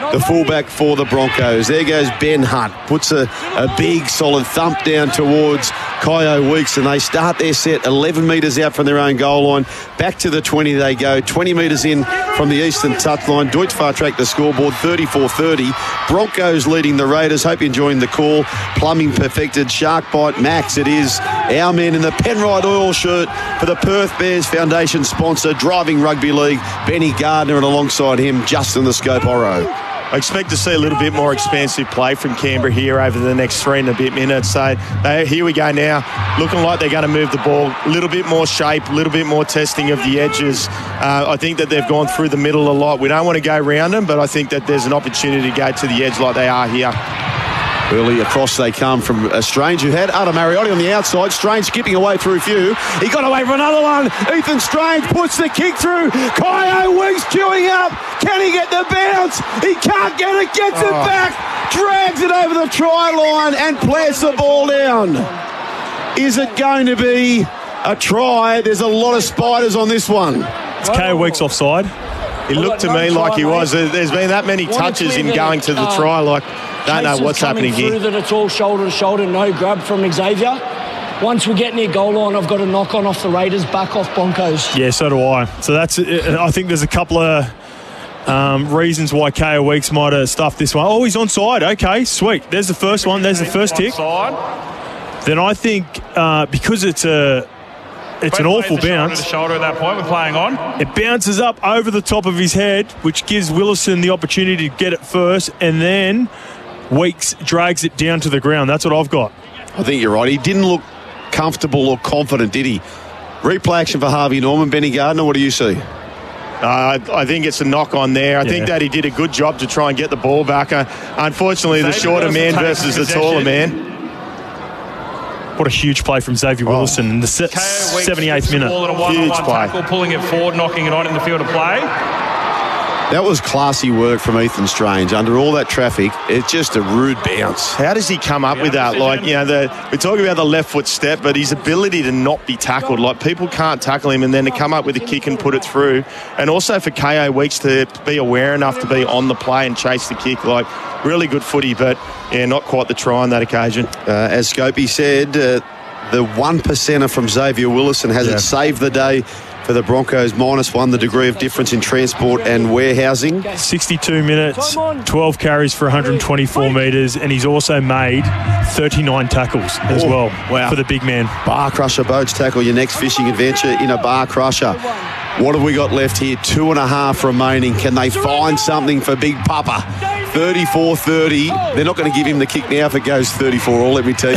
the fullback for the Broncos. There goes Ben Hunt. Puts a big, solid thump down towards Kyo Weeks, and they start their set 11 metres out from their own goal line. Back to the 20 they go. 20 metres in from the eastern touchline. Deutsch far track the scoreboard, 34-30. Broncos leading the Raiders. Hope you're enjoying the call. Plumbing perfected. Shark Bite Max. It is our man in the Penrite Oil shirt for the Perth Bears Foundation sponsor, Driving Rugby League, Benny Gardner, and alongside him, Justin the Scope Oro. I expect to see a little bit more expansive play from Canberra here over the next 3 and a bit minutes. So here we go now, looking like they're going to move the ball. A little bit more shape, a little bit more testing of the edges. I think that they've gone through the middle a lot. We don't want to go round them, but I think that there's an opportunity to go to the edge like they are here. Early across they come from Strange, who had Adam Mariotti on the outside. Strange skipping away through a few. He got away from another one. Ethan Strange puts the kick through. Kyo Weeks queuing up. Can he get the bounce? He can't get it. Gets it back. Drags it over the try line and plants the ball down. Is it going to be a try? There's a lot of spiders on this one. It's Kyo Weeks offside. It looked to me like he was. There's been that many touches in going to the try. Like, don't know what's happening here. That it's all shoulder to shoulder, no grab from Xavier. Once we get near goal line, I've got a knock on off the Raiders, back off Broncos. Yeah, so do I. So that's. I think there's a couple of reasons why Kyo Weeks might have stuffed this one. Oh, he's onside. Okay, sweet. There's the first one. There's the first tick. Then I think because it's an awful bounce. The shoulder at that point, we're playing on. It bounces up over the top of his head, which gives Willison the opportunity to get it first, and then Weeks drags it down to the ground. That's what I've got. I think you're right. He didn't look comfortable or confident, did he? Replay action for Harvey Norman. Benny Gardner, what do you see? I think it's a knock on there. I think that he did a good job to try and get the ball back. Unfortunately, the shorter man versus the taller man. What a huge play from Xavier Willison in the 78th minute. Huge play. Tackle, pulling it forward, knocking it on in the field of play. That was classy work from Ethan Strange. Under all that traffic, it's just a rude bounce. How does he come up with that? Like, you know, we talk about the left foot step, but his ability to not be tackled. Like, people can't tackle him, and then to come up with a kick and put it through. And also for Kyo Weeks to be aware enough to be on the play and chase the kick. Like, really good footy, but, yeah, not quite the try on that occasion. As Scopey said, the 1%er from Xavier Willison hasn't saved the day for the Broncos. -1, the degree of difference in transport and warehousing. 62 minutes, 12 carries for 124 metres, and he's also made 39 tackles as well for the big man. Bar Crusher boats tackle your next fishing adventure in a Bar Crusher. What have we got left here? 2.5 remaining. Can they find something for Big Papa? 34-30. They're not going to give him the kick now if it goes 34-all, let me tell you.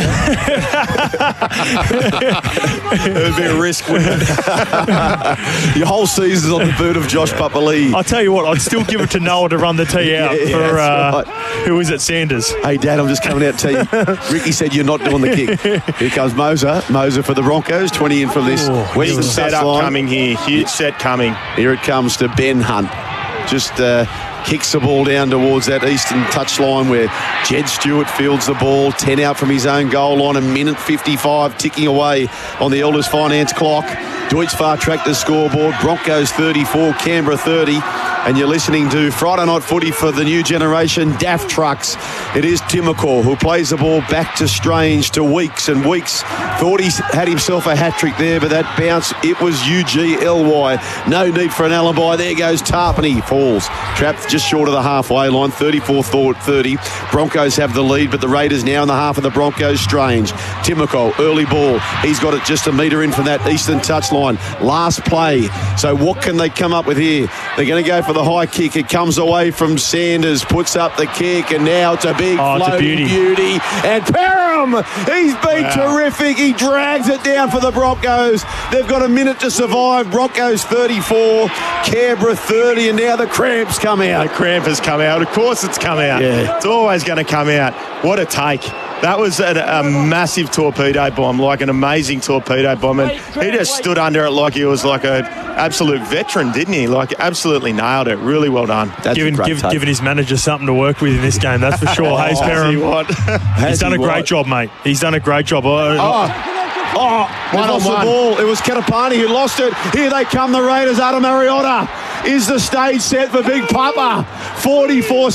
It would be a risk, wouldn't it? Your whole season's on the boot of Josh Papali'i. I'll tell you what, I'd still give it to Noah to run the tee out for who is it, Sanders? Hey, Dad, I'm just coming out to tell you. Ricky said you're not doing the kick. Here comes Moser. Moser for the Broncos. 20 in from this western setup coming here. Huge set coming. Here it comes to Ben Hunt. Just kicks the ball down towards that eastern touchline where Jed Stewart fields the ball. 10 out from his own goal line. 1:55 ticking away on the Elders Finance clock. Deutsch far track the scoreboard. Broncos 34, Canberra 30. And you're listening to Friday Night Footy for the new generation, Daft Trucks. It is Timokor who plays the ball back to Strange, to Weeks. And Weeks thought he had himself a hat-trick there, but that bounce, it was UGLY. No need for an alibi. There goes Tarpany. Falls. Trapped just short of the halfway line, 34-30. Broncos have the lead, but the Raiders now in the half of the Broncos. Strange. Timokor, early ball. He's got it just a metre in from that eastern touchline. Last play. So what can they come up with here? They're going to go for the high kick. It comes away from Sanders, puts up the kick, and now it's a big floating beauty. And Parham, he's been terrific. He drags it down for the Broncos. They've got a minute to survive. Broncos 34, Canberra 30, and now the cramps come out. The cramp has come out. Of course it's come out. Yeah. It's always going to come out. What a take. That was a massive torpedo bomb, like an amazing torpedo bomb. And he just stood under it like he was like an absolute veteran, didn't he? Like, absolutely nailed it. Really well done. Giving his manager something to work with in this game, that's for sure. Hayes Parham. He's done a great job, mate. He's done a great job. One on the ball. It was Katapani who lost it. Here they come, the Raiders. Adam Mariotta. Is the stage set for Big Papa? 44